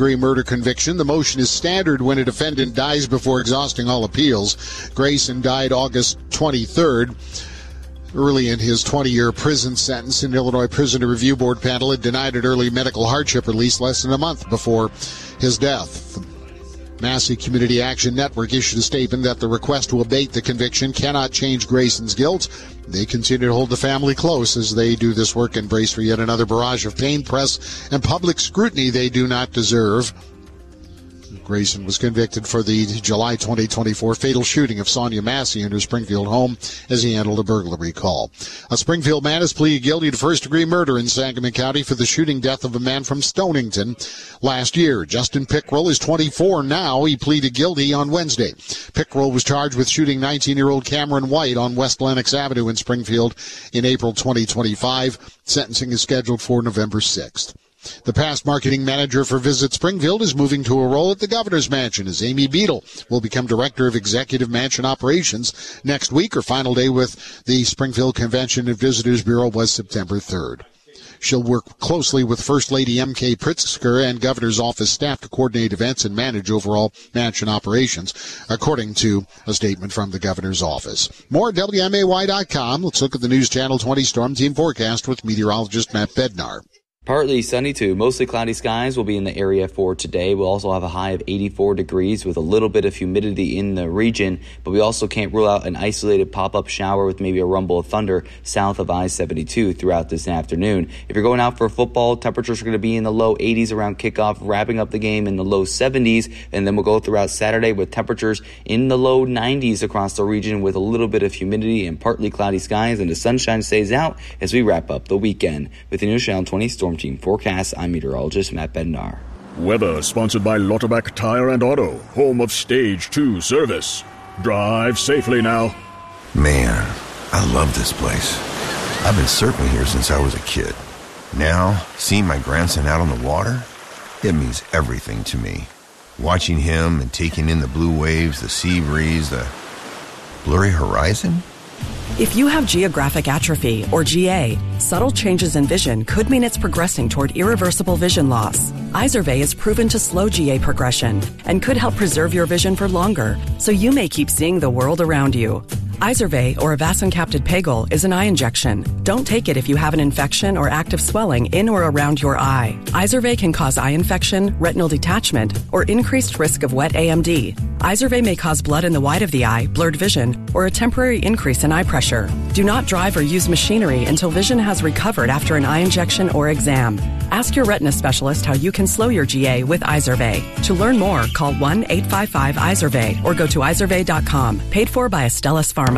first-degree murder conviction. The motion is standard when a defendant dies before exhausting all appeals. Grayson died August 23rd. Early in his 20-year prison sentence, an Illinois Prisoner Review Board panel had denied an early medical hardship release less than a month before his death. The Massey Community Action Network issued a statement that the request to abate the conviction cannot change Grayson's guilt. They continue to hold the family close as they do this work and brace for yet another barrage of pain, press, and public scrutiny they do not deserve. Grayson was convicted for the July 2024 fatal shooting of Sonia Massey in her Springfield home as he handled a burglary call. A Springfield man has pleaded guilty to first-degree murder in Sangamon County for the shooting death of a man from Stonington last year. Justin Pickrell is 24 now. He pleaded guilty on Wednesday. Pickrell was charged with shooting 19-year-old Cameron White on West Lenox Avenue in Springfield in April 2025. Sentencing is scheduled for November 6th. The past marketing manager for Visit Springfield is moving to a role at the Governor's Mansion as Amy Beadle will become Director of Executive Mansion Operations next week. Her final day with the Springfield Convention and Visitors Bureau was September 3rd. She'll work closely with First Lady M.K. Pritzker and Governor's office staff to coordinate events and manage overall mansion operations, according to a statement from the Governor's office. More at WMAY.com. Let's look at the News Channel 20 Storm Team forecast with meteorologist Matt Bednar. Partly sunny to mostly cloudy skies will be in the area for today. We'll also have a high of 84 degrees with a little bit of humidity in the region, but we also can't rule out an isolated pop-up shower with maybe a rumble of thunder south of I-72 throughout this afternoon. If you're going out for football, temperatures are going to be in the low 80s around kickoff, wrapping up the game in the low 70s, and then we'll go throughout Saturday with temperatures in the low 90s across the region with a little bit of humidity and partly cloudy skies, and the sunshine stays out as we wrap up the weekend. With the News Channel 20 Storm Team forecast, I'm meteorologist Matt Bednar. Weather sponsored by Lauterbach Tire and Auto, home of Stage 2 service. Drive safely now. Man, I love this place. I've been surfing here since I was a kid. Now, seeing my grandson out on the water, it means everything to me. Watching him and taking in the blue waves, the sea breeze, the blurry horizon. If you have geographic atrophy, or GA, subtle changes in vision could mean it's progressing toward irreversible vision loss. Izervay is proven to slow GA progression and could help preserve your vision for longer, so you may keep seeing the world around you. Izervay, or avacincaptad pegol, is an eye injection. Don't take it if you have an infection or active swelling in or around your eye. Izervay can cause eye infection, retinal detachment, or increased risk of wet AMD. Izervay may cause blood in the white of the eye, blurred vision, or a temporary increase in eye pressure. Do not drive or use machinery until vision has recovered after an eye injection or exam. Ask your retina specialist how you can slow your GA with Izervay. To learn more, call 1-855-IZERVAY or go to izervay.com. Paid for by Astellas Pharma.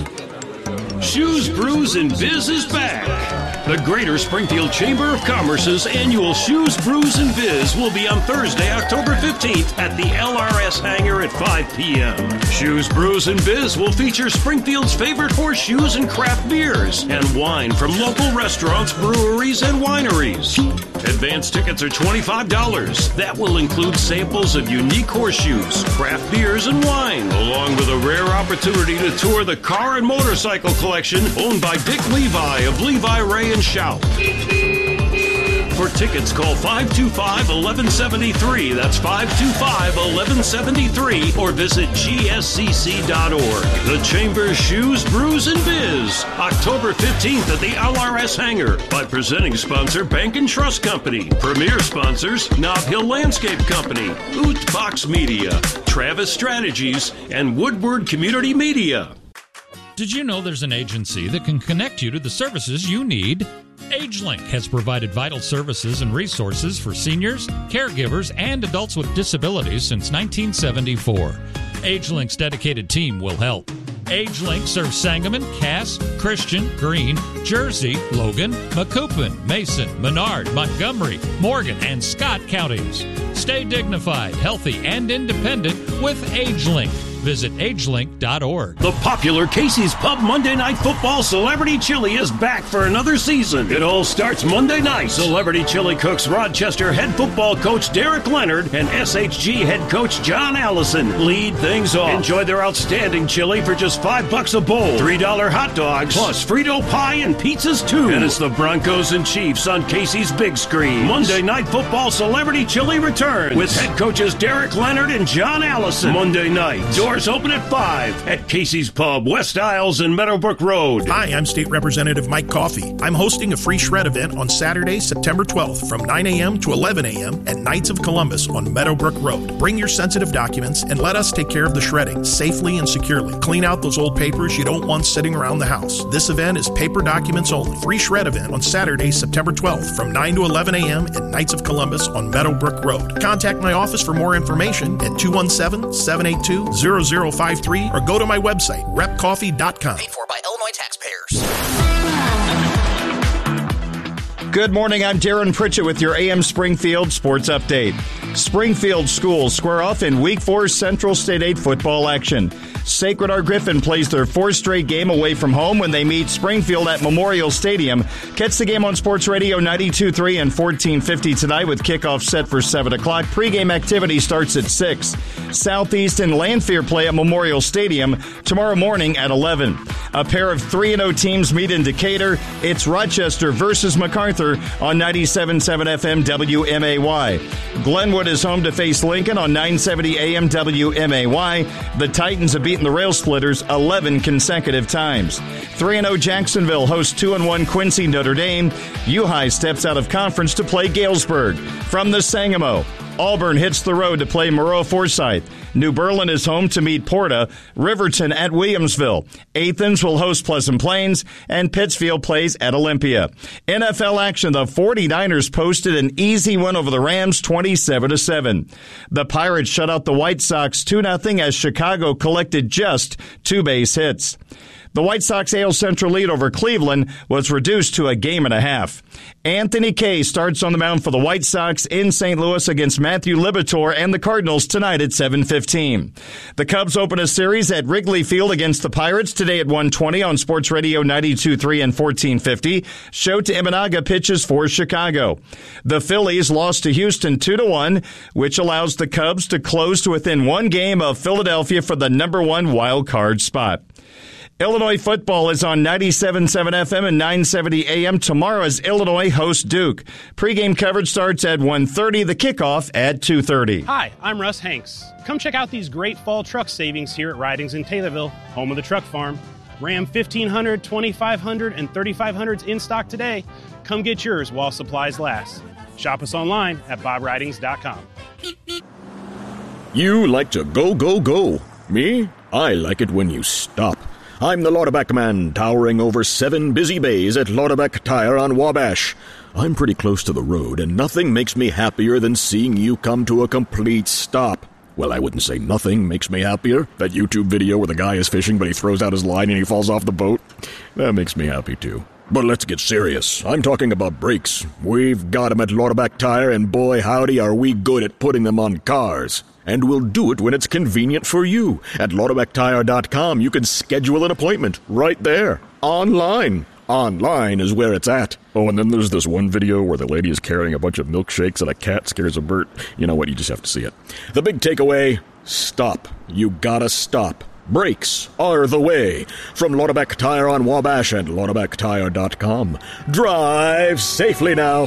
Shoes, Brews, and Biz is back. The Greater Springfield Chamber of Commerce's annual Shoes, Brews, and Biz will be on Thursday, October 15th at the LRS Hangar at 5 p.m. Shoes, Brews, and Biz will feature Springfield's favorite horseshoes and craft beers and wine from local restaurants, breweries, and wineries. Advance tickets are $25. That will include samples of unique horseshoes, craft beers, and wine, along with a rare opportunity to tour the car and motorcycle collection owned by Dick Levi of Levi, Ray, and Shout. For tickets, call 525-1173. That's 525-1173, or visit gscc.org. The Chamber's Shoes, Brews, and Biz, October 15th at the LRS Hangar, by presenting sponsor Bank and Trust Company, premier sponsors Nob Hill Landscape Company, Oot Box Media, Travis Strategies, and Woodward Community Media. Did you know there's an agency that can connect you to the services you need? AgeLink has provided vital services and resources for seniors, caregivers, and adults with disabilities since 1974. AgeLink's dedicated team will help. AgeLink serves Sangamon, Cass, Christian, Greene, Jersey, Logan, Macoupin, Mason, Menard, Montgomery, Morgan, and Scott counties. Stay dignified, healthy, and independent with AgeLink. Visit agelink.org. The popular Casey's Pub Monday Night Football Celebrity Chili is back for another season. It all starts Monday night. Celebrity Chili cooks Rochester head football coach Derek Leonard and SHG head coach John Allison lead things off. Enjoy their outstanding chili for just $5 a bowl. $3 hot dogs, plus Frito pie and pizzas too. And it's the Broncos and Chiefs on Casey's big screen. Monday Night Football Celebrity Chili returns with head coaches Derek Leonard and John Allison. Monday night. Doors open at 5 at Casey's Pub, West Isles and Meadowbrook Road. Hi, I'm State Representative Mike Coffey. I'm hosting a free shred event on Saturday, September 12th from 9 a.m. to 11 a.m. at Knights of Columbus on Meadowbrook Road. Bring your sensitive documents and let us take care of the shredding safely and securely. Clean out those old papers you don't want sitting around the house. This event is paper documents only. Free shred event on Saturday, September 12th from 9 to 11 a.m. at Knights of Columbus on Meadowbrook Road. Contact my office for more information at 217-782-0053 or go to my website, repcoffee.com. Paid for by Illinois taxpayers. Good morning, I'm Darren Pritchett with your AM Springfield Sports Update. Springfield schools square off in Week 4 Central State 8 football action. Sacred Heart Griffin plays their fourth straight game away from home when they meet Springfield at Memorial Stadium. Catch the game on Sports Radio 92.3 and 1450 tonight with kickoff set for 7 o'clock. Pre-game activity starts at 6. Southeast and Lanphier play at Memorial Stadium tomorrow morning at 11. A pair of 3-0 teams meet in Decatur. It's Rochester versus MacArthur on 97.7 FM WMAY. Glenwood is home to face Lincoln on 970 AM WMAY. The Titans have beaten the Rail Splitters 11 consecutive times. 3-0 Jacksonville hosts 2-1 Quincy Notre Dame. U-High steps out of conference to play Galesburg. From the Sangamo, Auburn hits the road to play Moreau Forsyth. New Berlin is home to meet Porta. Riverton at Williamsville. Athens will host Pleasant Plains, and Pittsfield plays at Olympia. NFL action, the 49ers posted an easy win over the Rams 27-7. The Pirates shut out the White Sox 2-0 as Chicago collected just 2 base hits. The White Sox AL Central lead over Cleveland was reduced to a game and a half. Anthony Kay starts on the mound for the White Sox in St. Louis against Matthew Liberatore and the Cardinals tonight at 7:15. The Cubs open a series at Wrigley Field against the Pirates today at 1:20 on Sports Radio 92.3 and 1450. Shota Imanaga pitches for Chicago. The Phillies lost to Houston 2-1, which allows the Cubs to close to within 1 game of Philadelphia for the number 1 wild card spot. Illinois football is on 97.7 FM and 970 AM tomorrow as Illinois hosts Duke. Pre-game coverage starts at 1:30, the kickoff at 2:30. Hi, I'm Russ Hanks. Come check out these great fall truck savings here at Ridings in Taylorville, home of the truck farm. Ram 1500, 2500, and 3500s in stock today. Come get yours while supplies last. Shop us online at bobridings.com. You like to go, go, go. Me? I like it when you stop. I'm the Lauterbach man, towering over 7 busy bays at Lauterbach Tire on Wabash. I'm pretty close to the road, and nothing makes me happier than seeing you come to a complete stop. Well, I wouldn't say nothing makes me happier. That YouTube video where the guy is fishing, but he throws out his line and he falls off the boat. That makes me happy, too. But let's get serious. I'm talking about brakes. We've got them at Lauterbach Tire, and boy, howdy, are we good at putting them on cars. And we'll do it when it's convenient for you. At LauterbachTire.com, you can schedule an appointment right there, online. Online is where it's at. Oh, and then there's this one video where the lady is carrying a bunch of milkshakes and a cat scares a bird. You know what? You just have to see it. The big takeaway, stop. You gotta stop. Brakes are the way. From Lauterbach Tire on Wabash and LauterbachTire.com. Drive safely now.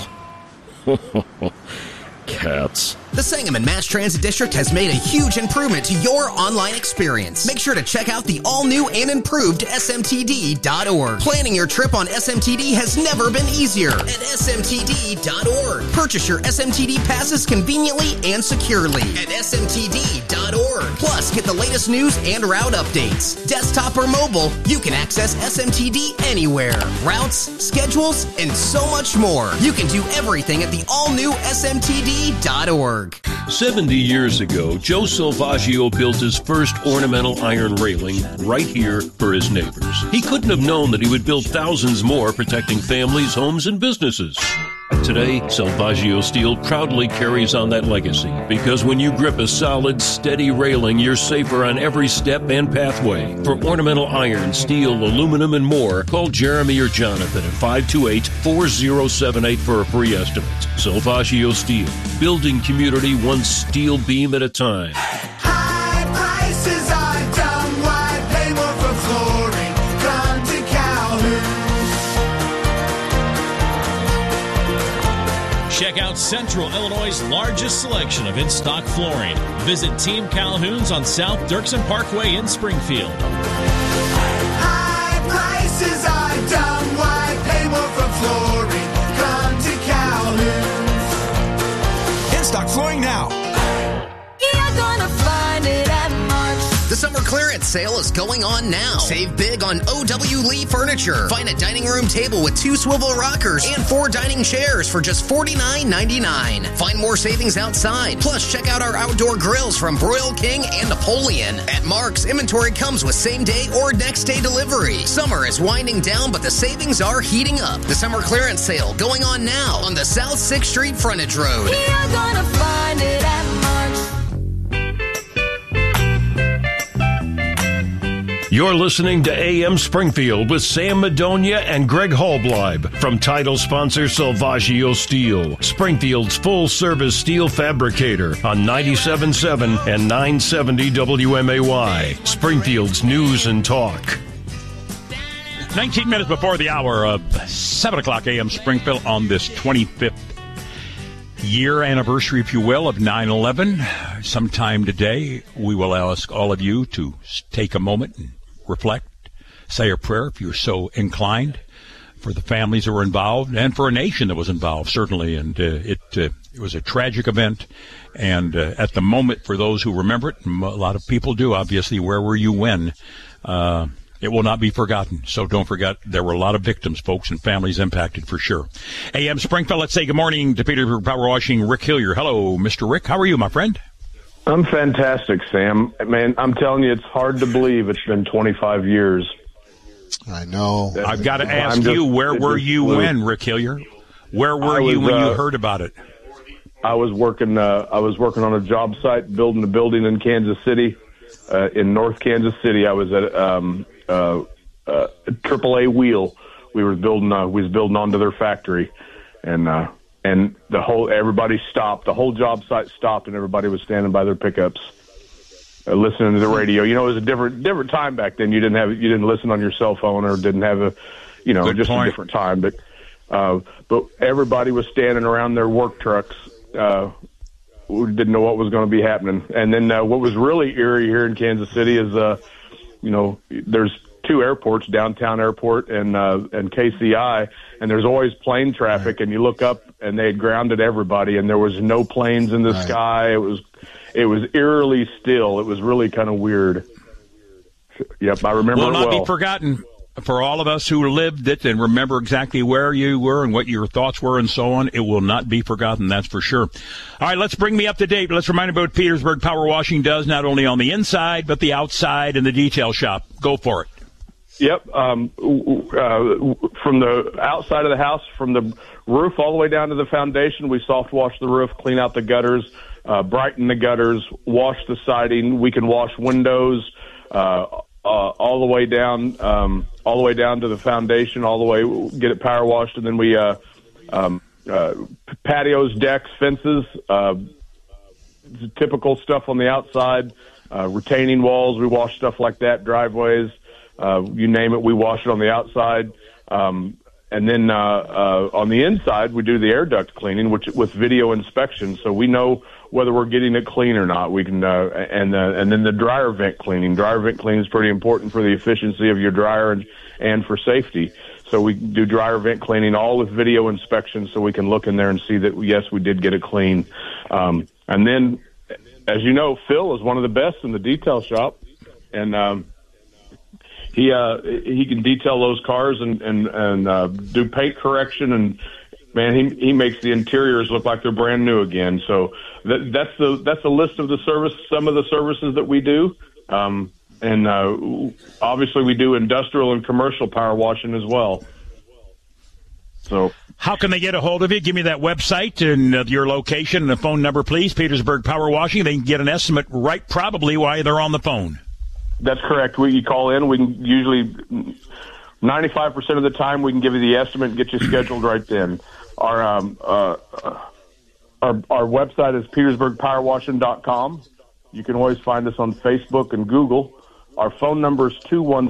Cats. The Sangamon Mass Transit District has made a huge improvement to your online experience. Make sure to check out the all-new and improved smtd.org. Planning your trip on SMTD has never been easier at smtd.org. Purchase your SMTD passes conveniently and securely at smtd.org. Plus, get the latest news and route updates. Desktop or mobile, you can access SMTD anywhere. Routes, schedules, and so much more. You can do everything at the all-new smtd.org. 70 years ago, Joe Silvaggio built his first ornamental iron railing right here for his neighbors. He couldn't have known that he would build thousands more, protecting families, homes, and businesses. Today, Salvaggio Steel proudly carries on that legacy because when you grip a solid, steady railing, you're safer on every step and pathway. For ornamental iron, steel, aluminum, and more, call Jeremy or Jonathan at 528-4078 for a free estimate. Salvaggio Steel, building community one steel beam at a time. High prices are dumb. Why pay more for flooring? Come to Calhoun. Check out Central Illinois' largest selection of in-stock flooring. Visit Team Calhoun's on South Dirksen Parkway in Springfield. High prices are dumb. Why pay more for flooring? Come to Calhoun's. In-stock flooring now. You're gonna find it at March. The summer clearance sale is going on now. Save big on O.W. Lee Furniture. Find a dining room table with 2 swivel rockers and 4 dining chairs for just $49.99. Find more savings outside. Plus, check out our outdoor grills from Broil King and Napoleon. At Mark's, inventory comes with same-day or next-day delivery. Summer is winding down, but the savings are heating up. The summer clearance sale going on now on the South 6th Street Frontage Road. You're gonna find it at March. You're listening to AM Springfield with Sam Madonia and Greg Hallbleib from title sponsor Salvaggio Steel, Springfield's full-service steel fabricator on 97.7 and 970 WMAY, Springfield's News and Talk. 19 minutes before the hour of 7 o'clock AM Springfield on this 25th year anniversary, if you will, of 9/11. Sometime today, we will ask all of you to take a moment and reflect, say a prayer if you're so inclined, for the families that were involved and for a nation that was involved, certainly. And it was a tragic event. And at the moment, for those who remember it, and a lot of people do, obviously, where were you when? It will not be forgotten. So don't forget, there were a lot of victims, folks, and families impacted for sure. AM Springfield, let's say good morning to Petersburg Power Washing, Rick Hillier. Hello, Mr. Rick. How are you, my friend? I'm fantastic, Sam. Man, I'm telling you, it's hard to believe it's been 25 years. I know. I've got to ask you, where were you when, Rick Hillier? Where were you when you heard about it? I was working on a job site, building a building in Kansas City, in North Kansas City. I was at AAA Wheel. We was building onto their factory, and everybody stopped. The whole job site stopped, and everybody was standing by their pickups, listening to the radio. You know, it was a different time back then. You didn't listen on your cell phone, or didn't have a different time. But everybody was standing around their work trucks. We didn't know what was going to be happening. And then what was really eerie here in Kansas City is, there's 2 airports, downtown airport and KCI, and there's always plane traffic. And you look up, and they had grounded everybody, and there was no planes in the sky. It was eerily still. It was really kind of weird. Yep, I remember it well. Will not be forgotten for all of us who lived it and remember exactly where you were and what your thoughts were and so on. It will not be forgotten, that's for sure. All right, let's bring me up to date. Let's remind you what Petersburg Power Washing does, not only on the inside, but the outside and the detail shop. Go for it. Yep. From the outside of the house, from the roof all the way down to the foundation, we soft wash the roof, clean out the gutters, brighten the gutters, wash the siding. We can wash windows, all the way down to the foundation, all the way get it power washed, and then we patios, decks, fences, typical stuff on the outside, retaining walls. We wash stuff like that, driveways. You name it, we wash it on the outside. And then on the inside, we do the air duct cleaning, with video inspection, so we know whether we're getting it clean or not. We can and then the dryer vent cleaning. Dryer vent cleaning is pretty important for the efficiency of your dryer and for safety. So we do dryer vent cleaning, all with video inspection, so we can look in there and see that, yes, we did get it clean. And then, as you know, Phil is one of the best in the detail shop, and he can detail those cars and do paint correction, and man, he makes the interiors look like they're brand new again. So that's a list of some of the services that we do, and obviously we do industrial and commercial power washing as well. So How can they get a hold of you? Give me that website and your location and a phone number, please. Petersburg Power Washing. They can get an estimate right probably while they're on the phone. That's correct. You call in. We can usually 95% of the time we can give you the estimate and get you scheduled right then. Our website is petersburgpowerwashing.com. You can always find us on Facebook and Google. Our phone number is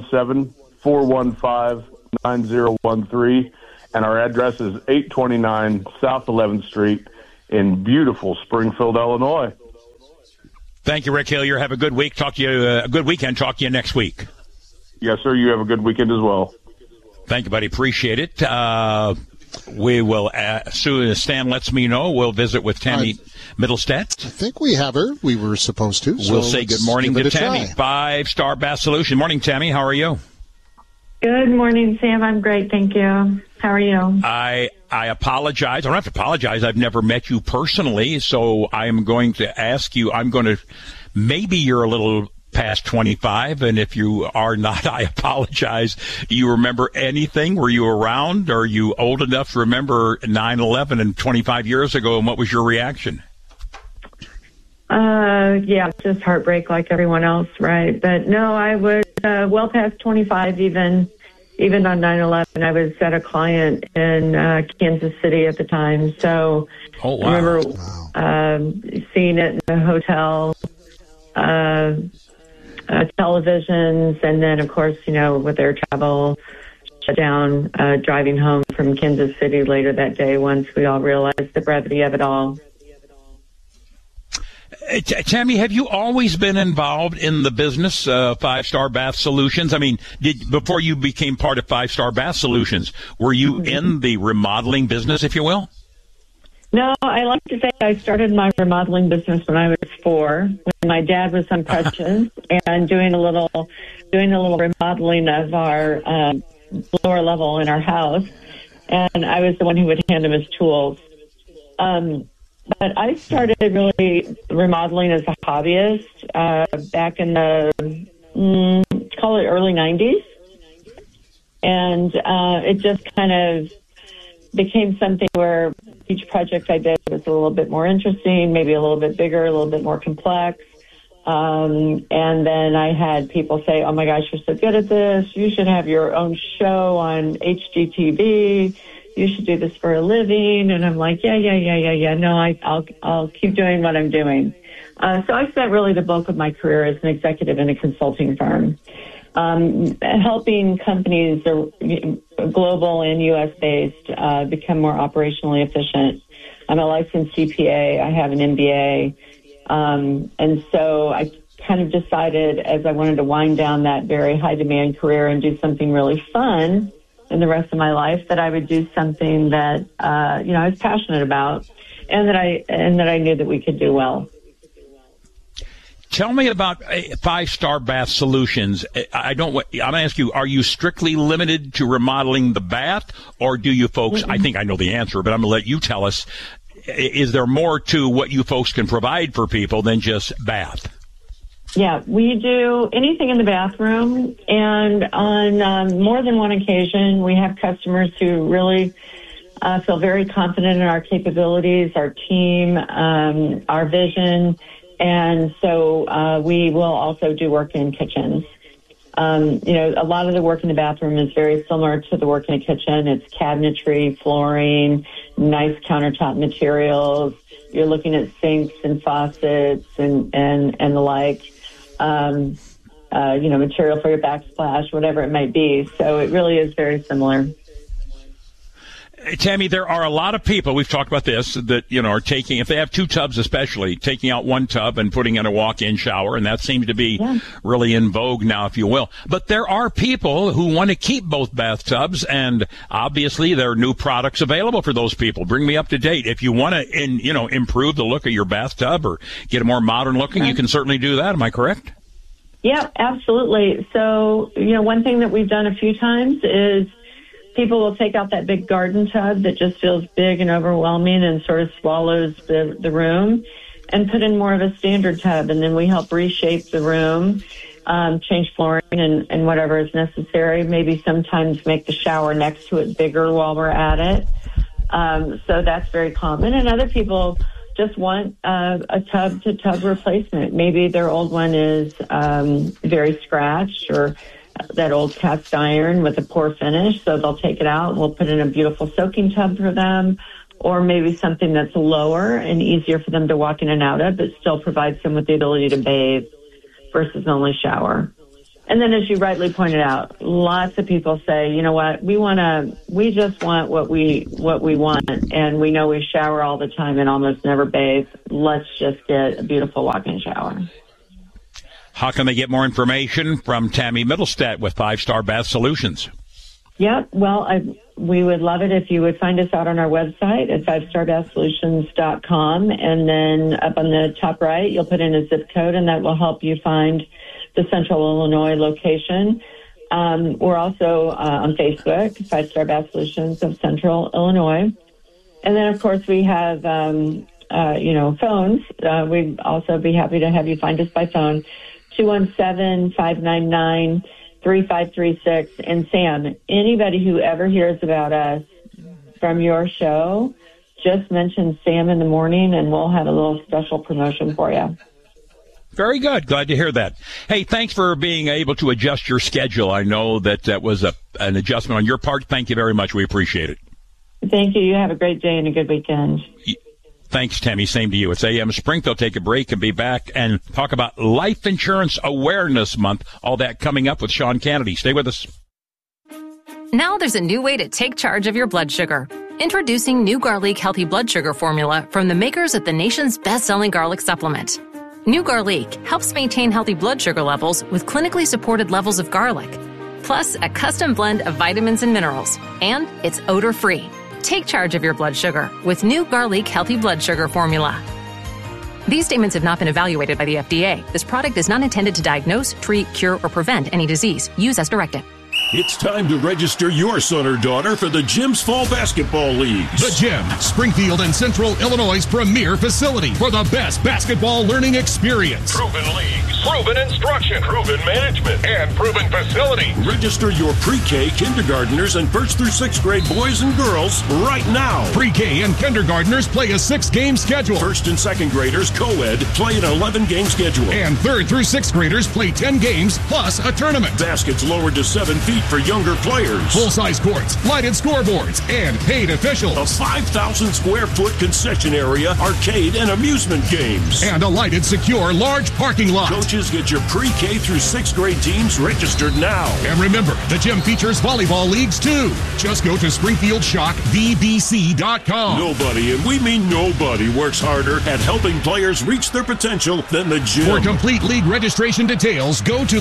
217-415-9013. And our address is 829 South 11th Street in beautiful Springfield, Illinois. Thank you, Rick Hillier. Have a good week. Talk to you a good weekend. Talk to you next week. Yes, sir. You have a good weekend as well. Thank you, buddy. Appreciate it. We will, as soon as Stan lets me know, we'll visit with Tammy Middlestead. I think we have her. We were supposed to. So we'll say good morning to Tammy. Try. 5-Star Bass Solution. Morning, Tammy. How are you? Good morning, Sam. I'm great, thank you. How are you? I apologize. I don't have to apologize. I've never met you personally, so I'm going to ask you, maybe you're a little past 25, and if you are not, I apologize. Do you remember anything? Were you around? Are you old enough to remember 9/11 and 25 years ago, and what was your reaction? Yeah, just heartbreak like everyone else, right? But no, I was well past 25 even on 9/11. I was at a client in Kansas City at the time. So I remember seeing it in the hotel, televisions, and then, of course, with their travel shutdown, driving home from Kansas City later that day once we all realized the brevity of it all. Tammy, have you always been involved in the business, 5-Star Bass Solutions? I mean, before you became part of 5-Star Bass Solutions, were you in the remodeling business, if you will? No, I like to say I started my remodeling business when I was 4, when my dad was on crutches and doing a little remodeling of our lower level in our house, and I was the one who would hand him his tools. But I started really remodeling as a hobbyist back in the, call it early 90s. And it just kind of became something where each project I did was a little bit more interesting, maybe a little bit bigger, a little bit more complex. And then I had people say, oh, my gosh, you're so good at this. You should have your own show on HGTV. You should do this for a living. And I'm like, yeah. No, I'll keep doing what I'm doing. So I spent really the bulk of my career as an executive in a consulting firm, helping companies, global and U.S.-based, become more operationally efficient. I'm a licensed CPA. I have an MBA. And so I kind of decided, as I wanted to wind down that very high-demand career and do something really fun in the rest of my life, that I would do something that I was passionate about, and that I knew that we could do well. Tell me about 5-Star Bass Solutions. I'm going to ask you, are you strictly limited to remodeling the bath, or do you folks, I think I know the answer, but I'm going to let you tell us, is there more to what you folks can provide for people than just bath? Yeah, we do anything in the bathroom, and on more than one occasion, we have customers who really feel very confident in our capabilities, our team, our vision, and so we will also do work in kitchens. A lot of the work in the bathroom is very similar to the work in a kitchen. It's cabinetry, flooring, nice countertop materials. You're looking at sinks and faucets and the like. Material for your backsplash, whatever it might be. So it really is very similar. Tammy, there are a lot of people, we've talked about this, that, are taking, if they have 2 tubs especially, taking out 1 tub and putting in a walk-in shower, and that seems to be really in vogue now, if you will. But there are people who want to keep both bathtubs, and obviously there are new products available for those people. Bring me up to date. If you want to, improve the look of your bathtub or get it more modern looking, you can certainly do that. Am I correct? Yeah, absolutely. So, one thing that we've done a few times is people will take out that big garden tub that just feels big and overwhelming and sort of swallows the room, and put in more of a standard tub. And then we help reshape the room, change flooring and whatever is necessary. Maybe sometimes make the shower next to it bigger while we're at it. So that's very common. And other people just want a tub-to-tub replacement. Maybe their old one is very scratched, or that old cast iron with a poor finish, so they'll take it out and we'll put in a beautiful soaking tub for them, or maybe something that's lower and easier for them to walk in and out of, but still provides them with the ability to bathe versus only shower. And then, as you rightly pointed out, lots of people say, you know what, we just want what we want, and we know we shower all the time and almost never bathe. Let's just get a beautiful walk-in shower. How can they get more information from Tammy Middlestat with 5 Star Bath Solutions? Yep. Well, we would love it if you would find us out on our website at 5starbathsolutions.com, and then up on the top right, you'll put in a zip code, and that will help you find the Central Illinois location. We're also on Facebook, 5 Star Bath Solutions of Central Illinois. And then, of course, we have, phones. We'd also be happy to have you find us by phone, 217-599-3536. And Sam, anybody who ever hears about us from your show, just mention Sam in the morning, and we'll have a little special promotion for you. Very good. Glad to hear that. Hey, thanks for being able to adjust your schedule. I know that was an adjustment on your part. Thank you very much. We appreciate it. Thank you. You have a great day and a good weekend. Thanks, Tammy. Same to you. It's AM Springfield. Take a break and be back and talk about Life Insurance Awareness Month. All that coming up with Sean Kennedy. Stay with us. Now there's a new way to take charge of your blood sugar. Introducing New Garlic Healthy Blood Sugar Formula from the makers of the nation's best-selling garlic supplement. New Garlic helps maintain healthy blood sugar levels with clinically supported levels of garlic, plus a custom blend of vitamins and minerals, and it's odor-free. Take charge of your blood sugar with New Garlic Healthy Blood Sugar Formula. These statements have not been evaluated by the FDA. This product is not intended to diagnose, treat, cure, or prevent any disease. Use as directed. It's time to register your son or daughter for the Gym's Fall Basketball Leagues. The Gym, Springfield and Central Illinois' premier facility for the best basketball learning experience. Proven leagues, proven instruction, proven management, and proven facility. Register your pre-K, kindergartners, and 1st through 6th grade boys and girls right now. Pre-K and kindergartners play a 6-game schedule. 1st and 2nd graders, co-ed, play an 11-game schedule. And 3rd through 6th graders play 10 games plus a tournament. Baskets lowered to 7 feet for younger players. Full-size courts, lighted scoreboards, and paid officials. A 5,000 square foot concession area, arcade, and amusement games. And a lighted, secure, large parking lot. Coaches, get your pre-K through 6th grade teams registered now. And remember, the gym features volleyball leagues too. Just go to SpringfieldShockVBC.com. Nobody, and we mean nobody, works harder at helping players reach their potential than the gym. For complete league registration details, go to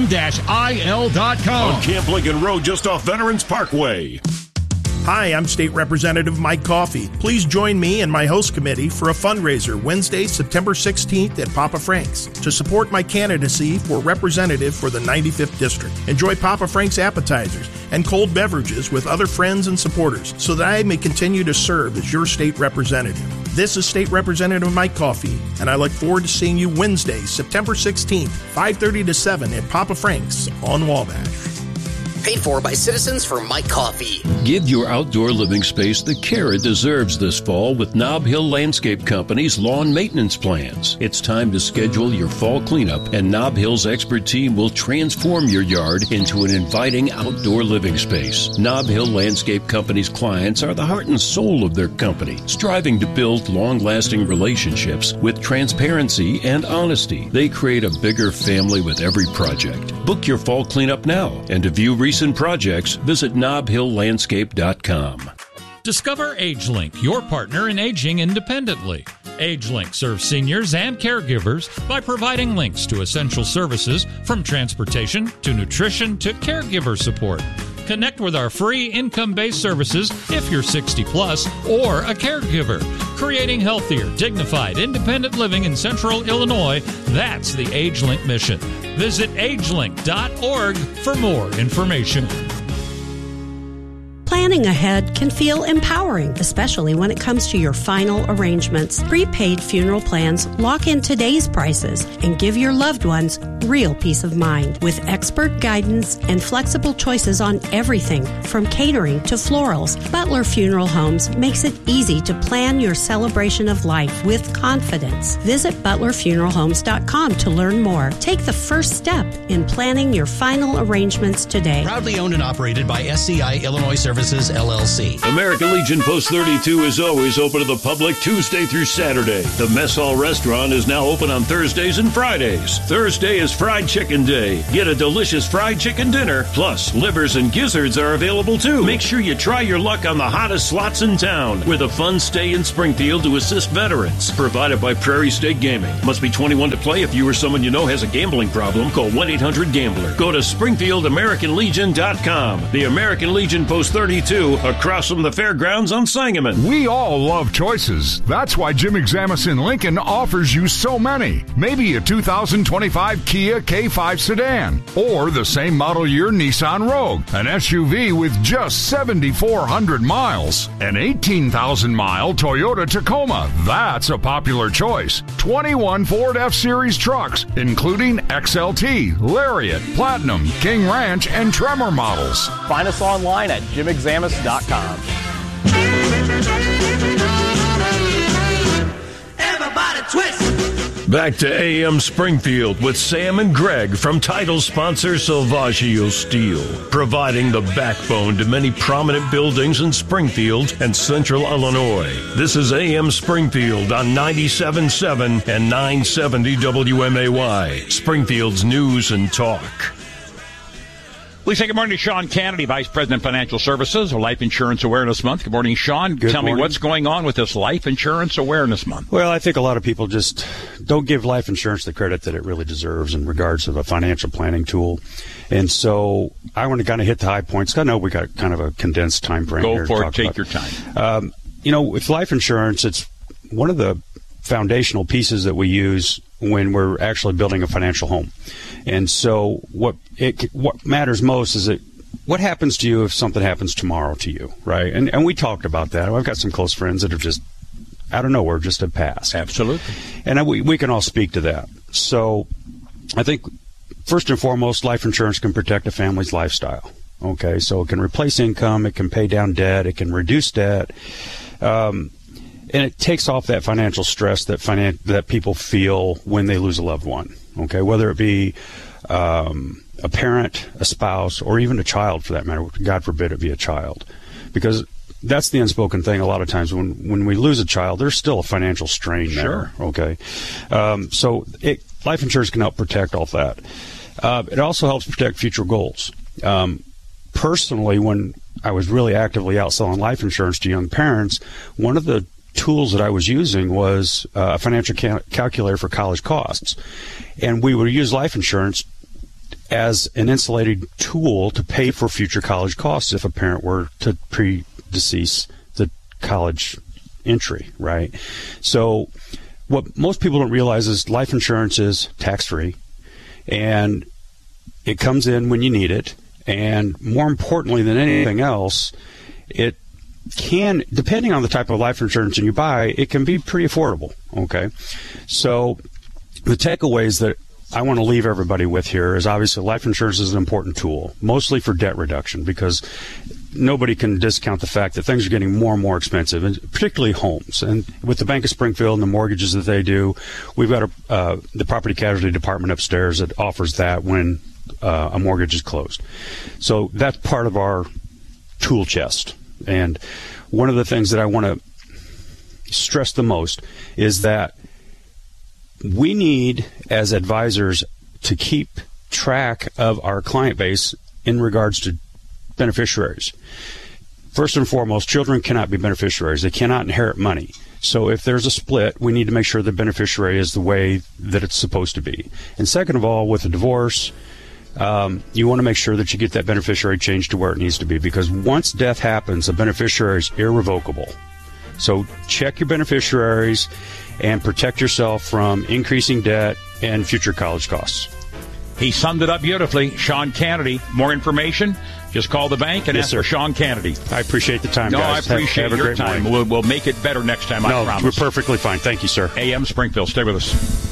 thegym-il.com. On Camp Lincoln Road, just off Veterans Parkway. Hi, I'm State Representative Mike Coffey. Please join me and my host committee for a fundraiser Wednesday, September 16th at Papa Frank's to support my candidacy for representative for the 95th District. Enjoy Papa Frank's appetizers and cold beverages with other friends and supporters so that I may continue to serve as your state representative. This is State Representative Mike Coffey, and I look forward to seeing you Wednesday, September 16th, 5:30 to 7 at Papa Frank's on Wabash. Paid for by Citizens for Mike Coffey. Give your outdoor living space the care it deserves this fall with Nob Hill Landscape Company's lawn maintenance plans. It's time to schedule your fall cleanup, and Nob Hill's expert team will transform your yard into an inviting outdoor living space. Nob Hill Landscape Company's clients are the heart and soul of their company, striving to build long-lasting relationships with transparency and honesty. They create a bigger family with every project. Book your fall cleanup now, and to view recent projects, visit knobhilllandscape.com. Discover AgeLink, your partner in aging independently. AgeLink serves seniors and caregivers by providing links to essential services from transportation to nutrition to caregiver support. Connect with our free income-based services if you're 60 plus or a caregiver. Creating healthier, dignified, independent living in Central Illinois, that's the AgeLink mission. Visit agelink.org for more information. Plan Planning ahead can feel empowering, especially when it comes to your final arrangements. Prepaid funeral plans lock in today's prices and give your loved ones real peace of mind. With expert guidance and flexible choices on everything from catering to florals, Butler Funeral Homes makes it easy to plan your celebration of life with confidence. Visit butlerfuneralhomes.com to learn more. Take the first step in planning your final arrangements today. Proudly owned and operated by SCI Illinois Services, LLC. American Legion Post 32 is always open to the public Tuesday through Saturday. The Mess Hall Restaurant is now open on Thursdays and Fridays. Thursday is Fried Chicken Day. Get a delicious fried chicken dinner. Plus, livers and gizzards are available too. Make sure you try your luck on the hottest slots in town with a fun stay in Springfield to assist veterans. Provided by Prairie State Gaming. Must be 21 to play. If you or someone you know has a gambling problem, call 1-800-GAMBLER. Go to SpringfieldAmericanLegion.com. The American Legion Post 32 across from the fairgrounds on Sangamon. We all love choices. That's why Jim Examison Lincoln offers you so many. Maybe a 2025 Kia K5 sedan, or the same model year Nissan Rogue, an SUV with just 7,400 miles. An 18,000-mile Toyota Tacoma. That's a popular choice. 21 Ford F-Series trucks, including XLT, Lariat, Platinum, King Ranch, and Tremor models. Find us online at jimexamus.com. Everybody twist. Back to AM Springfield with Sam and Greg from title sponsor Salvaggio Steel, providing the backbone to many prominent buildings in Springfield and Central Illinois. This is AM Springfield on 97.7 and 970 WMAY, Springfield's news and talk. Please say good morning to Sean Kennedy, Vice President Financial Services, Life Insurance Awareness Month. Good morning, Sean. Tell me what's going on with this Life Insurance Awareness Month. Well, I think a lot of people just don't give life insurance the credit that it really deserves in regards to a financial planning tool. And so I want to kind of hit the high points. I know we got kind of a condensed time frame here. Go for it. Take your time. With life insurance, it's one of the foundational pieces that we use when we're actually building a financial home. And so what matters most is what happens to you if something happens tomorrow to you, right? And we talked about that. I've got some close friends that have just, out of nowhere, just have passed. Absolutely. And we can all speak to that. So I think, first and foremost, life insurance can protect a family's lifestyle. Okay, so it can replace income, it can pay down debt, it can reduce debt, and it takes off that financial stress that people feel when they lose a loved one. Okay, whether it be a parent, a spouse, or even a child for that matter. God forbid it be a child, because that's the unspoken thing. A lot of times when we lose a child, there's still a financial strain there. Okay, so life insurance can help protect all that. It also helps protect future goals. Personally, when I was really actively out selling life insurance to young parents, one of the tools that I was using was a financial calculator for college costs. And we would use life insurance as an insulated tool to pay for future college costs if a parent were to predecease the college entry, right? So what most people don't realize is life insurance is tax-free, and it comes in when you need it. And more importantly than anything else, it can, depending on the type of life insurance you buy, it can be pretty affordable. Okay, so the takeaways that I want to leave everybody with here is obviously life insurance is an important tool, mostly for debt reduction, because nobody can discount the fact that things are getting more and more expensive, and particularly homes. And with the Bank of Springfield and the mortgages that they do, we've got the property casualty department upstairs that offers that when a mortgage is closed. So that's part of our tool chest. And one of the things that I want to stress the most is that we need, as advisors, to keep track of our client base in regards to beneficiaries. First and foremost, children cannot be beneficiaries. They cannot inherit money. So if there's a split, we need to make sure the beneficiary is the way that it's supposed to be. And second of all, with a divorce, you want to make sure that you get that beneficiary changed to where it needs to be, because once death happens, a beneficiary is irrevocable. So check your beneficiaries and protect yourself from increasing debt and future college costs. He summed it up beautifully. Sean Kennedy. More information, just call the bank and ask for Sean Kennedy. I appreciate the time, guys. No, I appreciate have your time. We'll make it better next time, I promise. No, we're perfectly fine. Thank you, sir. AM Springfield. Stay with us.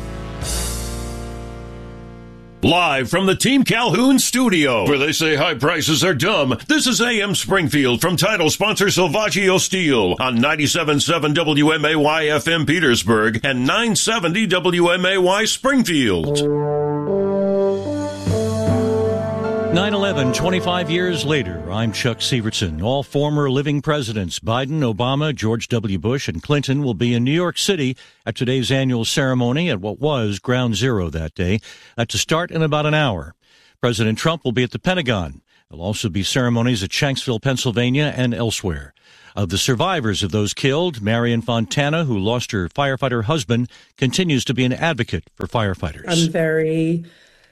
Live from the Team Calhoun studio, where they say high prices are dumb, this is AM Springfield from title sponsor Salvaggio Steel on 97.7 WMAY FM Petersburg and 970 WMAY Springfield. 9/11, 25 years later, I'm Chuck Sievertson. All former living presidents, Biden, Obama, George W. Bush, and Clinton, will be in New York City at today's annual ceremony at what was Ground Zero that day. To start in about an hour. President Trump will be at the Pentagon. There'll also be ceremonies at Shanksville, Pennsylvania, and elsewhere. Of the survivors of those killed, Marion Fontana, who lost her firefighter husband, continues to be an advocate for firefighters. I'm very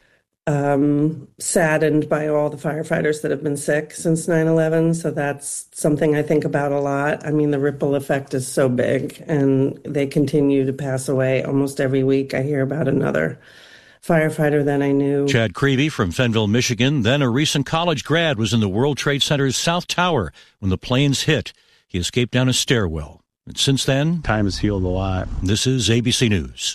saddened by all the firefighters that have been sick since 9/11. So that's something I think about a lot. I mean, the ripple effect is so big, and they continue to pass away almost every week. I hear about another firefighter than I knew. Chad Creevy from Fenville, Michigan, then a recent college grad, was in the World Trade Center's South Tower when the planes hit. He escaped down a stairwell. And since then, time has healed a lot. This is ABC News.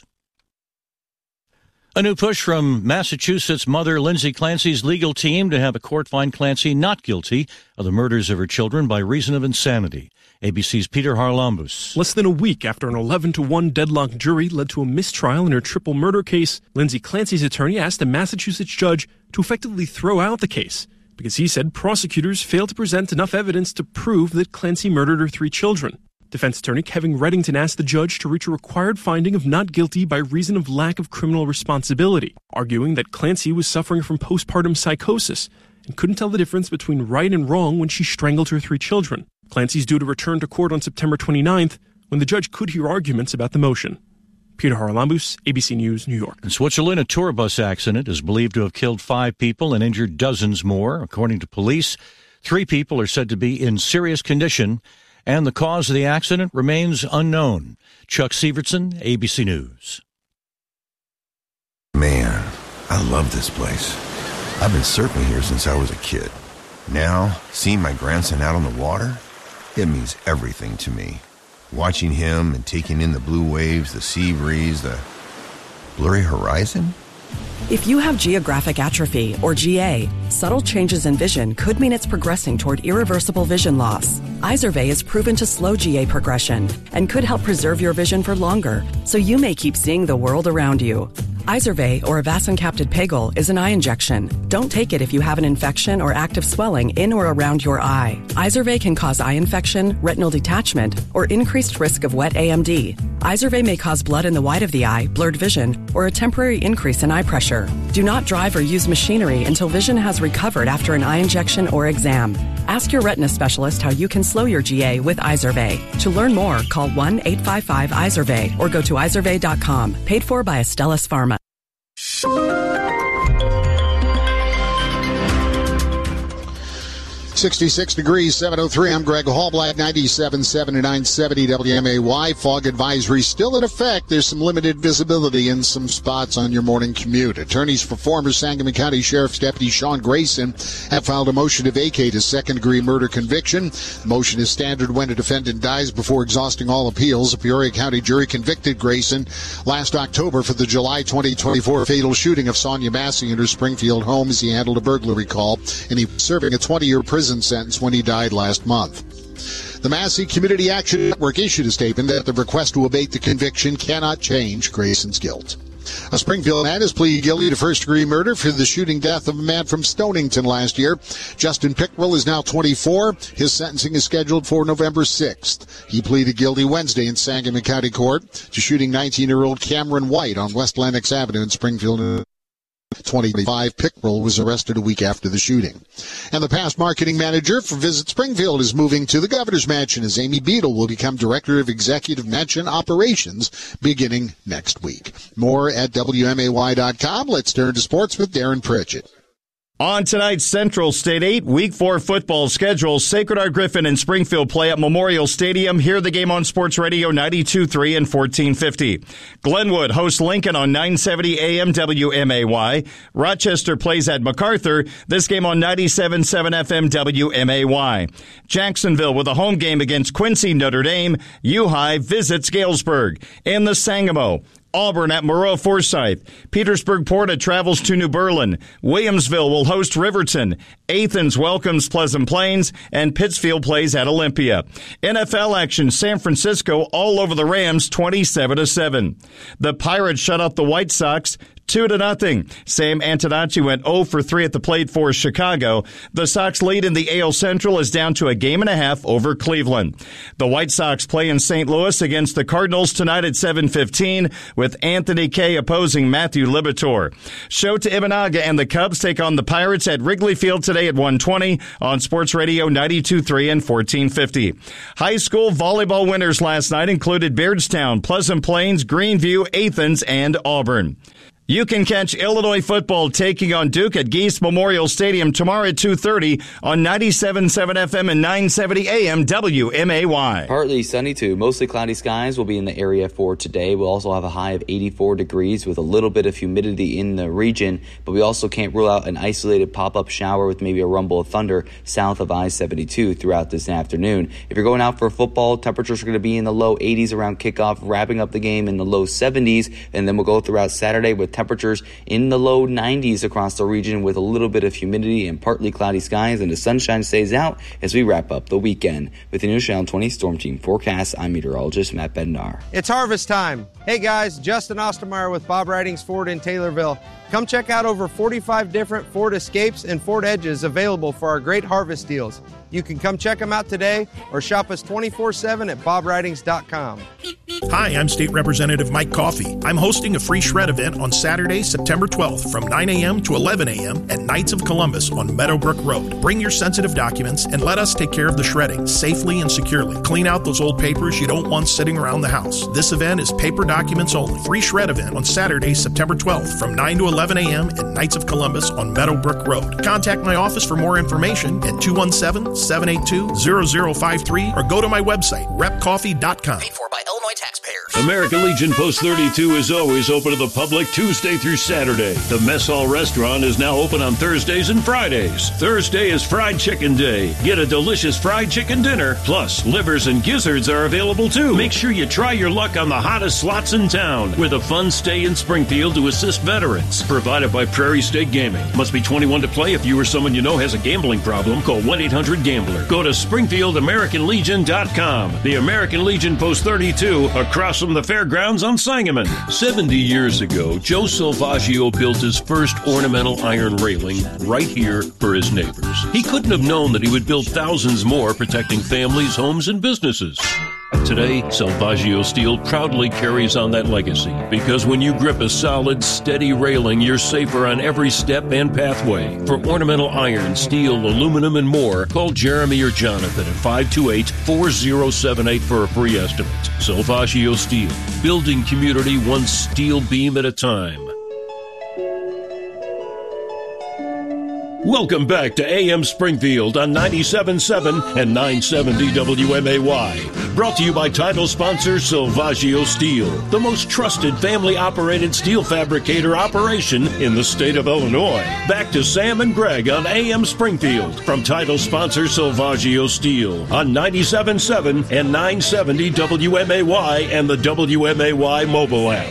A new push from Massachusetts mother Lindsay Clancy's legal team to have a court find Clancy not guilty of the murders of her children by reason of insanity. ABC's Peter Harlambus. Less than a week after an 11-1 deadlock jury led to a mistrial in her triple murder case, Lindsay Clancy's attorney asked a Massachusetts judge to effectively throw out the case because he said prosecutors failed to present enough evidence to prove that Clancy murdered her 3 children. Defense attorney Kevin Reddington asked the judge to reach a required finding of not guilty by reason of lack of criminal responsibility, arguing that Clancy was suffering from postpartum psychosis and couldn't tell the difference between right and wrong when she strangled her 3 children. Clancy's due to return to court on September 29th, when the judge could hear arguments about the motion. Peter Harlambus, ABC News, New York. In Switzerland, a tour bus accident is believed to have killed 5 people and injured dozens more. According to police, 3 people are said to be in serious condition, and the cause of the accident remains unknown. Chuck Sievertson, ABC News. Man, I love this place. I've been surfing here since I was a kid. Now, seeing my grandson out on the water, it means everything to me. Watching him and taking in the blue waves, the sea breeze, the blurry horizon. If you have geographic atrophy, or GA, subtle changes in vision could mean it's progressing toward irreversible vision loss. Izervay is proven to slow GA progression and could help preserve your vision for longer, so you may keep seeing the world around you. Izervay, or avacincaptad pegol, is an eye injection. Don't take it if you have an infection or active swelling in or around your eye. Izervay can cause eye infection, retinal detachment, or increased risk of wet AMD. Izervay may cause blood in the white of the eye, blurred vision, or a temporary increase in eye pressure. Do not drive or use machinery until vision has recovered after an eye injection or exam. Ask your retina specialist how you can slow your GA with Izervay. To learn more, call 1-855-IZERVAY or go to izervay.com. Paid for by Astellas Pharma. 66 degrees, 703. I'm Greg Hallblatt, 97.7 and 970 WMAY. Fog advisory still in effect. There's some limited visibility in some spots on your morning commute. Attorneys for former Sangamon County Sheriff's Deputy Sean Grayson have filed a motion to vacate his second-degree murder conviction. The motion is standard when a defendant dies before exhausting all appeals. A Peoria County jury convicted Grayson last October for the July 2024 fatal shooting of Sonia Massey in her Springfield home as he handled a burglary call, and he was serving a 20-year prison sentence when he died last month. The Massey Community Action Network issued a statement that the request to abate the conviction cannot change Grayson's guilt. A Springfield man has pleaded guilty to first-degree murder for the shooting death of a man from Stonington last year. Justin Pickrell is now 24. His sentencing is scheduled for November 6th. He pleaded guilty Wednesday in Sangamon County Court to shooting 19-year-old Cameron White on West Lenox Avenue in Springfield. 2025, Pickrell was arrested a week after the shooting. And the past marketing manager for Visit Springfield is moving to the Governor's Mansion as Amy Beadle will become Director of Executive Mansion Operations beginning next week. More at WMAY.com. Let's turn to sports with Darren Pritchett. On tonight's Central State 8 Week 4 football schedule, Sacred Heart Griffin and Springfield play at Memorial Stadium. Hear the game on Sports Radio 92.3 and 1450. Glenwood hosts Lincoln on 970 AM WMAY. Rochester plays at MacArthur. This game on 97.7 FM WMAY. Jacksonville with a home game against Quincy Notre Dame. U-High visits Galesburg. In the Sangamo, Auburn at Moreau Forsyth. Petersburg Porta travels to New Berlin. Williamsville will host Riverton. Athens welcomes Pleasant Plains, and Pittsfield plays at Olympia. NFL action, San Francisco all over the Rams 27-7. The Pirates shut out the White Sox 2-0. Sam Antonacci went 0 for 3 at the plate for Chicago. The Sox lead in the AL Central is down to a game and a half over Cleveland. The White Sox play in St. Louis against the Cardinals tonight at 7:15 with Anthony Kay opposing Matthew Liberatore. Shota Imanaga and the Cubs take on the Pirates at Wrigley Field today at 1:20 on Sports Radio 92.3 and 1450. High school volleyball winners last night included Beardstown, Pleasant Plains, Greenview, Athens, and Auburn. You can catch Illinois football taking on Duke at Geese Memorial Stadium tomorrow at 2:30 on 97.7 FM and 970 AM WMAY. Partly sunny to mostly cloudy skies will be in the area for today. We'll also have a high of 84 degrees with a little bit of humidity in the region, but we also can't rule out an isolated pop-up shower with maybe a rumble of thunder south of I-72 throughout this afternoon. If you're going out for football, temperatures are going to be in the low 80s around kickoff, wrapping up the game in the low 70s, and then we'll go throughout Saturday with temperatures in the low 90s across the region with a little bit of humidity and partly cloudy skies, and the sunshine stays out as we wrap up the weekend. With the News Channel 20 Storm Team forecast, I'm meteorologist Matt Bednar. It's harvest time. Hey guys, Justin Ostermeyer with Bob Ridings Ford in Taylorville. Come check out over 45 different Ford Escapes and Ford Edges available for our great harvest deals. You can come check them out today or shop us 24/7 at bobridings.com. Hi, I'm State Representative Mike Coffey. I'm hosting a free shred event on Saturday, September 12th from 9 a.m. to 11 a.m. at Knights of Columbus on Meadowbrook Road. Bring your sensitive documents and let us take care of the shredding safely and securely. Clean out those old papers you don't want sitting around the house. This event is paper documents only. Free shred event on Saturday, September 12th from 9 to 11 a.m. at Knights of Columbus on Meadowbrook Road. Contact my office for more information at 217-782-0053 or go to my website, repcoffee.com. Paid for by Illinois taxpayers. American Legion Post 32 is always open to the public Tuesday through Saturday. The Mess Hall Restaurant is now open on Thursdays and Fridays. Thursday is Fried Chicken Day. Get a delicious fried chicken dinner. Plus, livers and gizzards are available too. Make sure you try your luck on the hottest slots in town with a fun stay in Springfield to assist veterans. Provided by Prairie State Gaming. Must be 21 to play. If you or someone you know has a gambling problem, call 1-800-GAMBLER. Go to SpringfieldAmericanLegion.com. The American Legion Post 32 across from the fairgrounds on Sangamon. 70 years ago, Joe Salvaggio built his first ornamental iron railing right here for his neighbors. He couldn't have known that he would build thousands more protecting families, homes, and businesses. Today, Salvaggio Steel proudly carries on that legacy because when you grip a solid, steady railing, you're safer on every step and pathway. For ornamental iron, steel, aluminum, and more, call Jeremy or Jonathan at 528-4078 for a free estimate. Salvaggio Steel, building community one steel beam at a time. Welcome back to AM Springfield on 97.7 and 970 WMAY. Brought to you by title sponsor Salvaggio Steel, the most trusted family-operated steel fabricator operation in the state of Illinois. Back to Sam and Greg on AM Springfield from title sponsor Salvaggio Steel on 97.7 and 970 WMAY and the WMAY mobile app.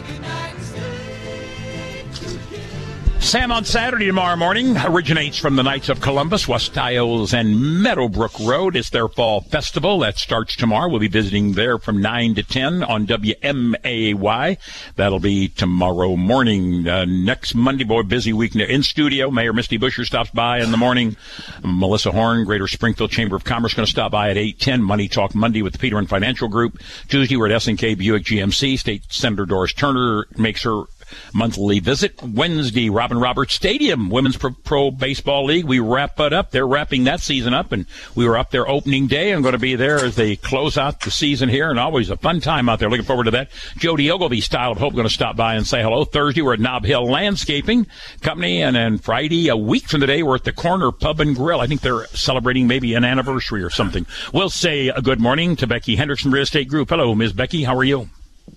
Sam on Saturday tomorrow morning originates from the Knights of Columbus, West Isles and Meadowbrook Road. It's their fall festival that starts tomorrow. We'll be visiting there from 9 to 10 on WMAY. That'll be tomorrow morning. Next Monday, boy, busy week in studio. Mayor Misty Busher stops by in the morning. Melissa Horn, Greater Springfield Chamber of Commerce, going to stop by at 8:10. Money Talk Monday with the Peterman Financial Group. Tuesday, we're at S&K Buick GMC. State Senator Doris Turner makes her monthly visit. Wednesday, Robin Roberts Stadium, Women's Pro Baseball League. We wrap it up. They're wrapping that season up, and we were up there opening day. I'm going to be there as they close out the season here, and always a fun time out there. Looking forward to that. Jody Ogilvy, Style of Hope, going to stop by and say hello. Thursday, we're at Nob Hill Landscaping Company, and then Friday, a week from today, we're at the Corner Pub and Grill. I think they're celebrating maybe an anniversary or something. We'll say a good morning to Becky Hendrickson, Real Estate Group. Hello, Ms. Becky. How are you?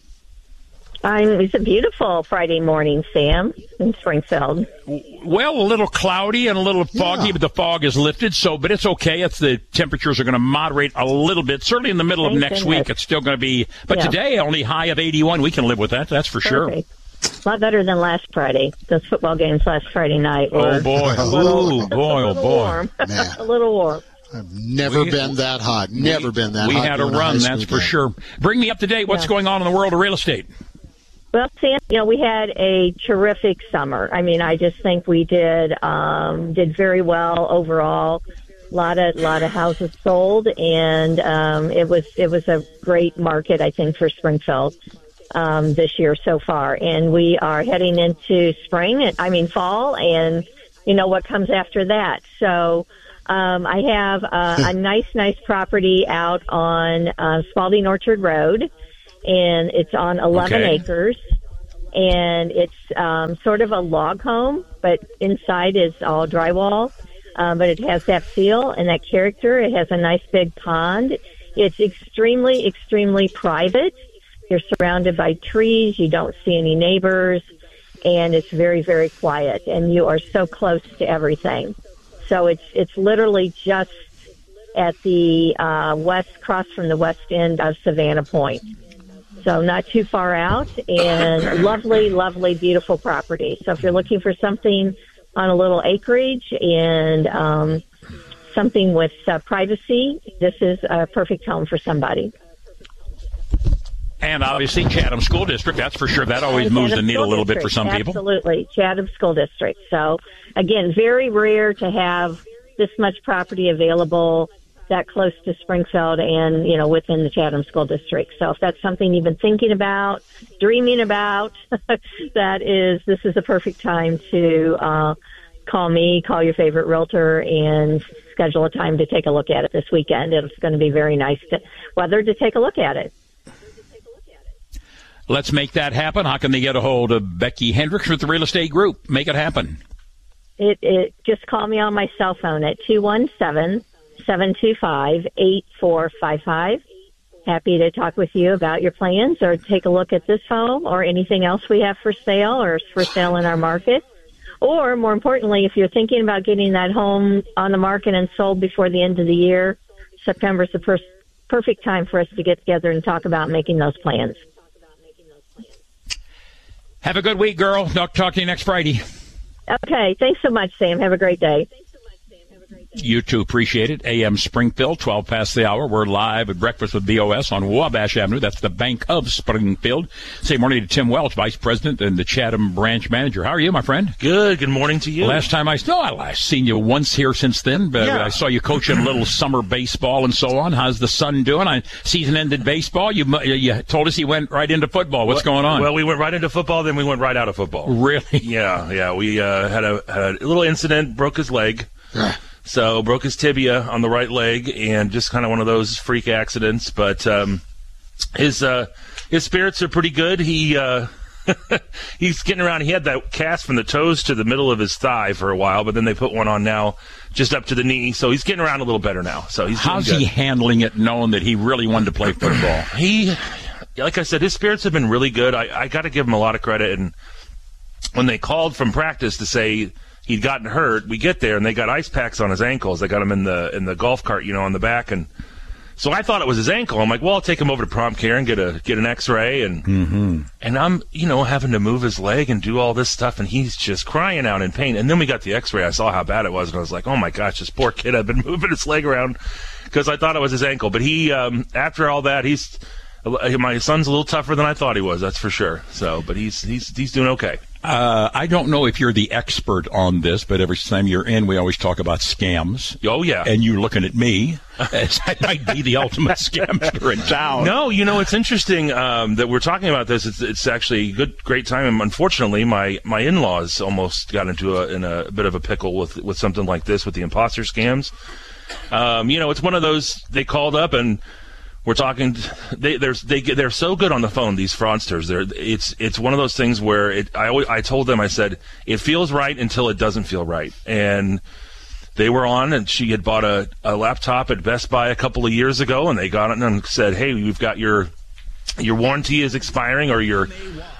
It's a beautiful Friday morning, Sam, in Springfield. Well, a little cloudy and a little foggy, but the fog is lifted, but it's okay. The temperatures are going to moderate a little bit. Certainly in the middle of next week, it's still going to be, but today, only high of 81. We can live with that, that's for sure. A lot better than last Friday. Those football games last Friday night were a little warm. A little warm. I've never been that hot. Never been that hot. We had a run, that's for sure. Bring me up to date. What's going on in the world of real estate? Well, Sam, we had a terrific summer. I mean, I just think we did very well overall. A lot of houses sold, and it was a great market, I think, for Springfield this year so far. And we are heading into fall, and what comes after that. So I have a nice property out on Spalding Orchard Road. And it's on 11 acres, and it's sort of a log home, but inside is all drywall, but it has that feel and that character. It has a nice big pond. It's extremely, extremely private. You're surrounded by trees. You don't see any neighbors, and it's very, very quiet, and you are so close to everything. So it's literally just at the across from the west end of Savannah Point. So not too far out, and lovely, lovely, beautiful property. So if you're looking for something on a little acreage and something with privacy, this is a perfect home for somebody. And obviously Chatham School District, that's for sure. That always moves the needle a little bit for some people. Absolutely, Chatham School District. So, again, very rare to have this much property available that close to Springfield and, within the Chatham School District. So if that's something you've been thinking about, dreaming about, this is a perfect time to call me, call your favorite realtor, and schedule a time to take a look at it this weekend. It's going to be very nice weather to take a look at it. Let's make that happen. How can they get a hold of Becky Hendricks with the Real Estate Group? Make it happen. It just call me on my cell phone at 217-725-8455. Happy to talk with you about your plans or take a look at this home or anything else we have for sale or for sale in our market. Or, more importantly, if you're thinking about getting that home on the market and sold before the end of the year, September is the perfect time for us to get together and talk about making those plans. Have a good week, girl. Talk to you next Friday. Okay. Thanks so much, Sam. Have a great day. You too. Appreciate it. AM Springfield, 12 past the hour. We're live at Breakfast with BOS on Wabash Avenue. That's the Bank of Springfield. Say morning to Tim Welch, Vice President and the Chatham Branch Manager. How are you, my friend? Good. Good morning to you. Last time I've seen you once here since then, but I saw you coaching a little summer baseball and so on. How's the son doing? Season-ended baseball. You told us you went right into football. What's going on? Well, we went right into football, then we went right out of football. Really? Yeah. We had a little incident, broke his leg. So broke his tibia on the right leg, and just kind of one of those freak accidents. But his spirits are pretty good. He's getting around. He had that cast from the toes to the middle of his thigh for a while, but then they put one on now just up to the knee. So he's getting around a little better now. So how's he handling it, knowing that he really wanted to play football? Like I said, his spirits have been really good. I got to give him a lot of credit. And when they called from practice to say he'd gotten hurt, we get there and they got ice packs on his ankles. They got him in the golf cart, on the back, and so I thought it was his ankle. I'm like, well, I'll take him over to prompt care and get an X-ray, and I'm having to move his leg and do all this stuff, and he's just crying out in pain. And then we got the X-ray. I saw how bad it was, and I was like, oh my gosh, this poor kid. I've been moving his leg around because I thought it was his ankle, but he after all that, he's My son's a little tougher than I thought he was, that's for sure. So, but he's doing okay. I don't know if you're the expert on this, but every time you're in, we always talk about scams. Oh, yeah. And you're looking at me as I might be the ultimate scamster in town. No, it's interesting that we're talking about this. It's actually a great time. Unfortunately, my in-laws almost got in a bit of a pickle with something like this, with the imposter scams. It's one of those, they called up and we're talking. They're so good on the phone, these fraudsters. It's one of those things where I told them, I said, it feels right until it doesn't feel right. And they were on, and she had bought a laptop at Best Buy a couple of years ago, and they got it and said, hey, we've got your warranty is expiring, or your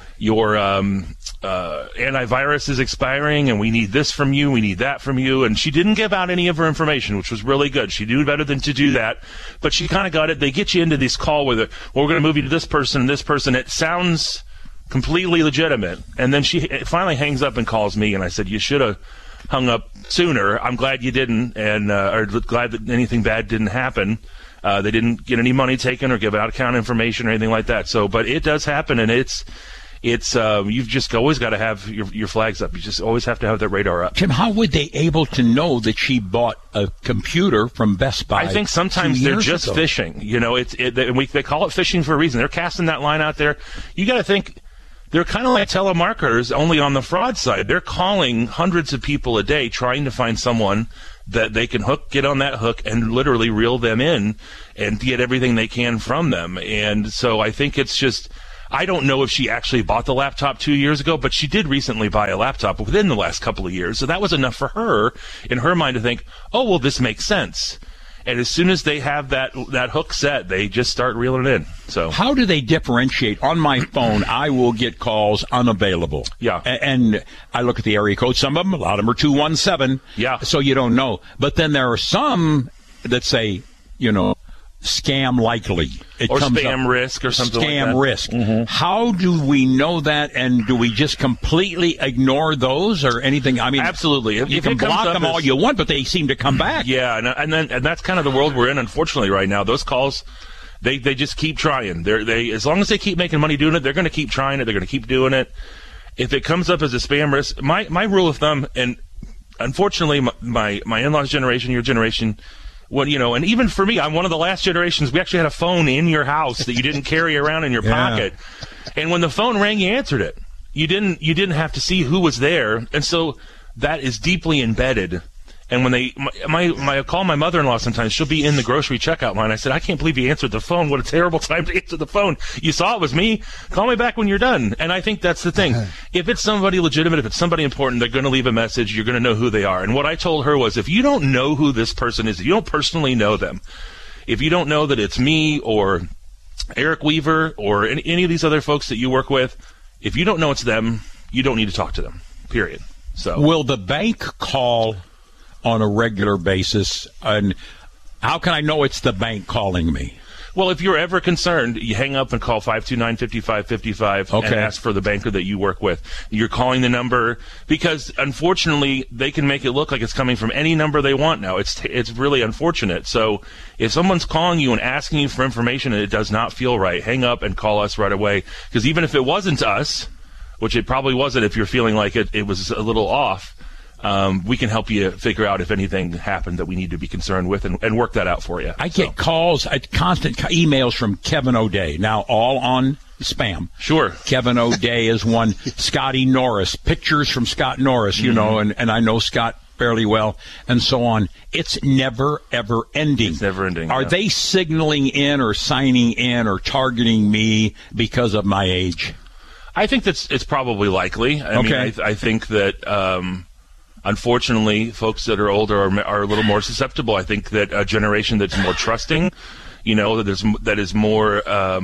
antivirus is expiring, and we need this from you, we need that from you. And she didn't give out any of her information, which was really good. She knew better than to do that, but she kind of got it. They get you into this call with it. Well, we're going to move you to this person and this person. It sounds completely legitimate. And then she finally hangs up and calls me, and I said, you should have hung up sooner. I'm glad you didn't, and or glad that anything bad didn't happen. They didn't get any money taken or give out account information or anything like that. So, but it does happen, and it's you've just always got to have your flags up. You just always have to have that radar up. Tim, how would they able to know that she bought a computer from Best Buy? I think sometimes they're just phishing. They call it phishing for a reason. They're casting that line out there. You got to think they're kind of like telemarketers, only on the fraud side. They're calling hundreds of people a day trying to find someone that they can get on that hook and literally reel them in and get everything they can from them. And so I think it's just, I don't know if she actually bought the laptop 2 years ago, but she did recently buy a laptop within the last couple of years. So that was enough for her, in her mind, to think, oh, well, this makes sense. And as soon as they have that hook set, they just start reeling it in. So how do they differentiate? On my phone, I will get calls unavailable. Yeah. And I look at the area code. Some of them, a lot of them are 217. Yeah. So you don't know. But then there are some that say, scam likely. It or comes spam up, risk or something like that. Scam risk. Mm-hmm. How do we know that, and do we just completely ignore those or anything? I mean, absolutely. You can block them all you want, but they seem to come back. Yeah, and that's kind of the world we're in, unfortunately, right now. Those calls, they just keep trying. They as long as they keep making money doing it, they're going to keep trying it. They're going to keep doing it. If it comes up as a spam risk, my rule of thumb, and unfortunately, my in-laws' generation, your generation, and even for me, I'm one of the last generations. We actually had a phone in your house that you didn't carry around in your pocket. And when the phone rang, you answered it. You didn't have to see who was there. And so that is deeply embedded. And when I call my mother-in-law sometimes, she'll be in the grocery checkout line. I said, I can't believe you answered the phone. What a terrible time to answer the phone. You saw it was me. Call me back when you're done. And I think that's the thing. If it's somebody legitimate, if it's somebody important, they're going to leave a message. You're going to know who they are. And what I told her was, if you don't know who this person is, if you don't personally know them, if you don't know that it's me or Eric Weaver or any of these other folks that you work with, if you don't know it's them, you don't need to talk to them, period. So, will the bank call on a regular basis, and how can I know it's the bank calling me? Well, if you're ever concerned, you hang up and call 529-5555 and ask for the banker that you work with. You're calling the number because, unfortunately, they can make it look like it's coming from any number they want now. It's really unfortunate. So if someone's calling you and asking you for information and it does not feel right, hang up and call us right away. Because even if it wasn't us, which it probably wasn't if you're feeling like it was a little off, we can help you figure out if anything happened that we need to be concerned with and work that out for you. I get calls, constant emails from Kevin O'Day, now all on spam. Sure. Kevin O'Day is one. Scotty Norris, pictures from Scott Norris, and I know Scott fairly well, and so on. It's never, ever ending. It's never ending. Are they signaling in or signing in or targeting me because of my age? I think it's probably likely. I mean, I think that unfortunately, folks that are older are a little more susceptible. I think that a generation that's more trusting, that is more,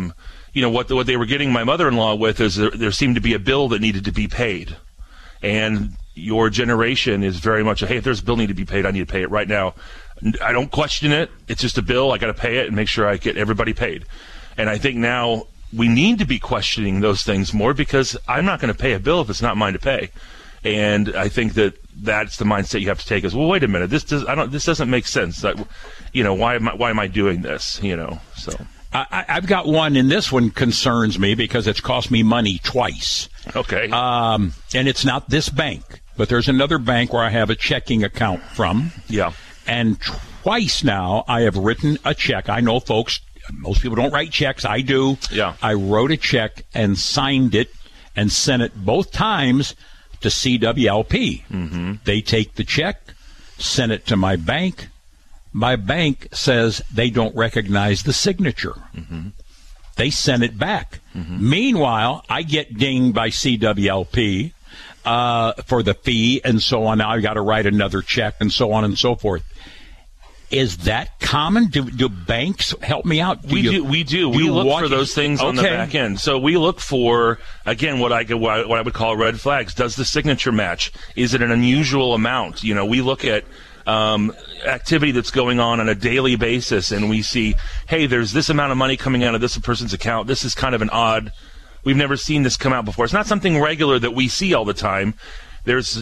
what they were getting my mother-in-law with is there seemed to be a bill that needed to be paid. And your generation is very much hey, if there's a bill need to be paid, I need to pay it right now. I don't question it. It's just a bill. I got to pay it and make sure I get everybody paid. And I think now we need to be questioning those things more because I'm not going to pay a bill if it's not mine to pay. And I think that's the mindset you have to take is, well, wait a minute, this doesn't make sense. Why am I doing this? So I've got one, and this one concerns me because it's cost me money twice. Okay. And it's not this bank, but there's another bank where I have a checking account from. Yeah. And twice now I have written a check. I know, folks, most people don't write checks. I do. Yeah. I wrote a check and signed it and sent it both times to CWLP. Mm-hmm. They take the check, send it to my bank. My bank says they don't recognize the signature. Mm-hmm. They send it back. Mm-hmm. Meanwhile, I get dinged by CWLP for the fee and so on. Now I've got to write another check and so on and so forth. Is that common? Do banks help me out? We do. We look for those things on the back end. So we look for, again, what I would call red flags. Does the signature match? Is it an unusual amount? We look at activity that's going on a daily basis, and we see, hey, there's this amount of money coming out of this person's account. This is kind of an odd. We've never seen this come out before. It's not something regular that we see all the time. There's,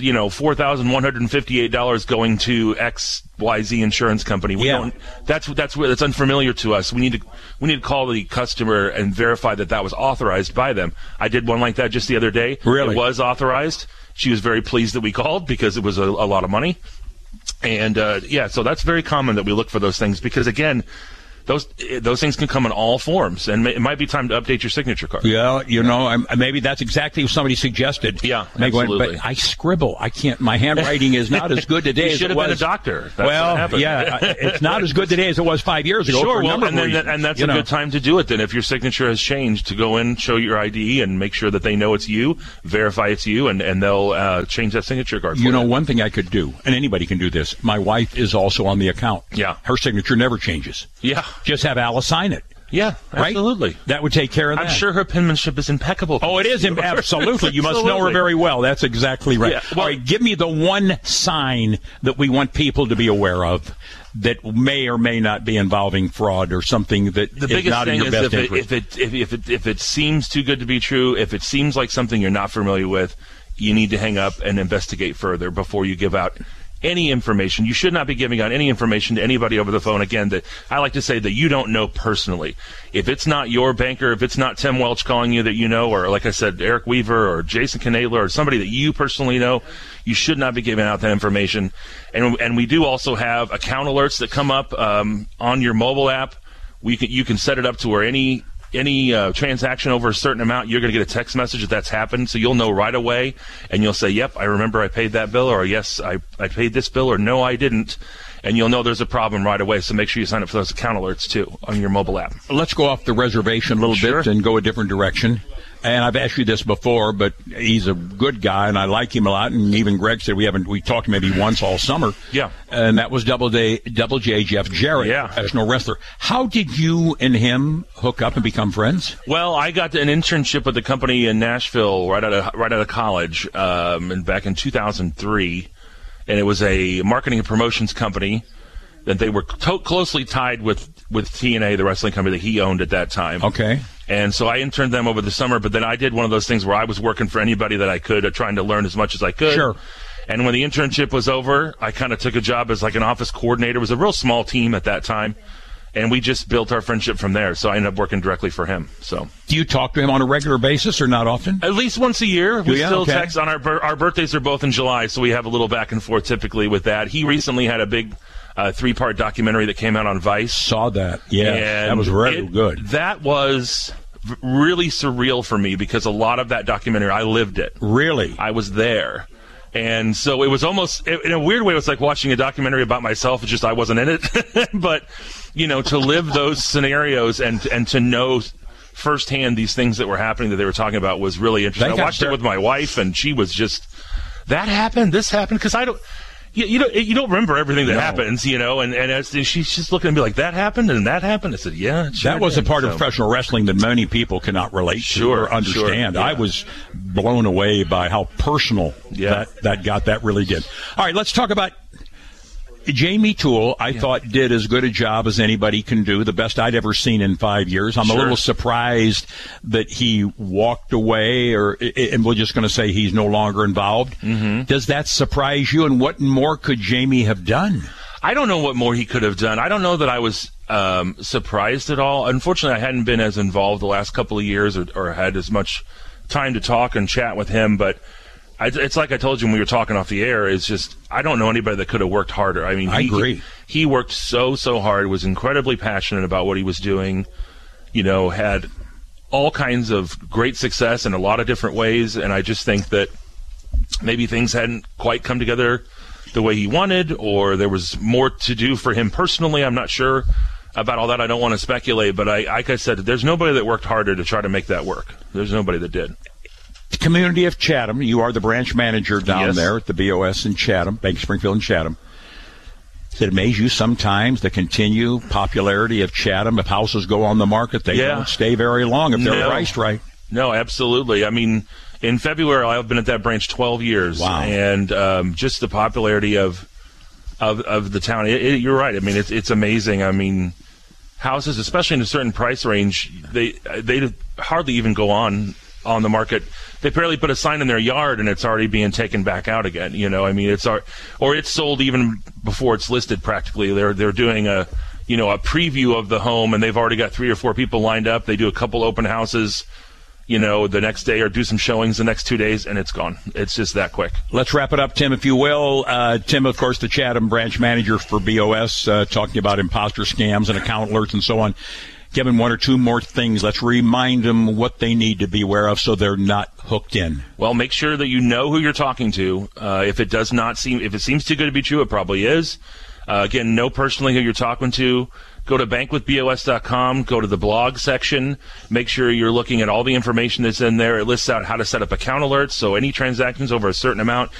$4,158 going to XYZ insurance company. That's unfamiliar to us. We need to call the customer and verify that was authorized by them. I did one like that just the other day. Really? It was authorized. She was very pleased that we called because it was a lot of money. And, so that's very common that we look for those things because, again, those things can come in all forms, and it might be time to update your signature card. Yeah, maybe that's exactly what somebody suggested. Yeah, absolutely. But I scribble. I can't. My handwriting is not as good today as it was. You should have been a doctor. That's what happened. It's not as good today as it was 5 years ago. Sure, and that's a good time to do it then. If your signature has changed, to go in, show your ID, and make sure that they know it's you, verify it's you, and they'll change that signature card for you. One thing I could do, and anybody can do this, my wife is also on the account. Yeah. Her signature never changes. Yeah. Just have Alice sign it. Yeah, absolutely. Right? That would take care of that. I'm sure her penmanship is impeccable. Oh, it is. Absolutely. You must know her very well. That's exactly right. Yeah, all right, give me the one sign that we want people to be aware of that may or may not be involving fraud or something that is not in your best interest. If it seems too good to be true, if it seems like something you're not familiar with, you need to hang up and investigate further before you give out any information. You should not be giving out any information to anybody over the phone, again, that I like to say that you don't know personally. If it's not your banker, if it's not Tim Welch calling you that you know, or like I said, Eric Weaver or Jason Knadler or somebody that you personally know, you should not be giving out that information. And we do also have account alerts that come up on your mobile app. You can set it up to where any transaction over a certain amount, you're going to get a text message that's happened, so you'll know right away, and you'll say, yep, I remember I paid that bill, or yes, I paid this bill, or no, I didn't, and you'll know there's a problem right away, so make sure you sign up for those account alerts, too, on your mobile app. Let's go off the reservation a little bit and go a different direction. And I've asked you this before, but he's a good guy, and I like him a lot. And even Greg said we talked maybe once all summer. Yeah. And that was Double J Jeff Jarrett, professional wrestler. How did you and him hook up and become friends? Well, I got an internship with the company in Nashville right out of college, and back in 2003, and it was a marketing and promotions company that they were closely tied with TNA, the wrestling company that he owned at that time. Okay. And so I interned them over the summer, but then I did one of those things where I was working for anybody that I could, trying to learn as much as I could. Sure. And when the internship was over, I kind of took a job as like an office coordinator. It was a real small team at that time, and we just built our friendship from there. So I ended up working directly for him. So, do you talk to him on a regular basis or not often? At least once a year. We still text. On our birthdays are both in July, so we have a little back and forth typically with that. He recently had a big 3-part documentary that came out on Vice. Saw that. Yeah, and that was really good. That was really surreal for me because a lot of that documentary, I lived it. Really? I was there. And so it was almost, in a weird way, it was like watching a documentary about myself. It's just I wasn't in it. But, to live those scenarios and to know firsthand these things that were happening that they were talking about was really interesting. I watched it with my wife, and she was just, that happened, this happened, because I don't... You don't remember everything that happens, and she's just looking at me like, that happened and that happened. I said, yeah, it sure that was did. A part of professional wrestling that many people cannot relate to or understand. Sure, yeah. I was blown away by how personal that got. That really did. All right, let's talk about Jamie Toole. I thought did as good a job as anybody can do, the best I'd ever seen in 5 years. I'm a little surprised that he walked away, and we're just going to say he's no longer involved. Mm-hmm. Does that surprise you, and what more could Jamie have done? I don't know what more he could have done. I don't know that I was surprised at all. Unfortunately, I hadn't been as involved the last couple of years or had as much time to talk and chat with him, but it's like I told you when we were talking off the air, it's just I don't know anybody that could have worked harder. I mean, I agree. He worked so hard, was incredibly passionate about what he was doing, had all kinds of great success in a lot of different ways, and I just think that maybe things hadn't quite come together the way he wanted, or there was more to do for him personally. I'm not sure about all that. I don't want to speculate, but like I said, there's nobody that worked harder to try to make that work. There's nobody that did. The community of Chatham, you are the branch manager down Yes. there at the BOS in Chatham, Bank Springfield and Chatham. Does it amaze you sometimes the continued popularity of Chatham? If houses go on the market, they don't stay very long if they're priced right. No, absolutely. I mean, in February, I've been at that branch 12 years. Wow. And just the popularity of the town. You're right. I mean, it's amazing. I mean, houses, especially in a certain price range, they hardly even go on the market. They barely put a sign in their yard and it's already being taken back out again. I mean, it's sold even before it's listed practically. They're doing a preview of the home and they've already got 3 or 4 people lined up. They do a couple open houses, the next day or do some showings the next 2 days and it's gone. It's just that quick. Let's wrap it up, Tim, if you will. Tim, of course, the Chatham branch manager for BOS, talking about imposter scams and account alerts and so on. Give them 1 or 2 more things. Let's remind them what they need to be aware of so they're not hooked in. Well, make sure that you know who you're talking to. If it seems too good to be true, it probably is. Again, know personally who you're talking to. Go to bankwithbos.com, go to the blog section. Make sure you're looking at all the information that's in there. It lists out how to set up account alerts, so any transactions over a certain amount,